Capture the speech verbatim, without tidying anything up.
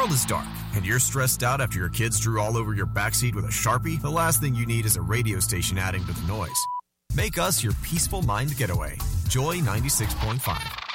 world is dark and you're stressed out after your kids drew all over your backseat with a Sharpie, the last thing you need is a radio station adding to the noise. Make us your peaceful mind getaway. Joy ninety-six point five.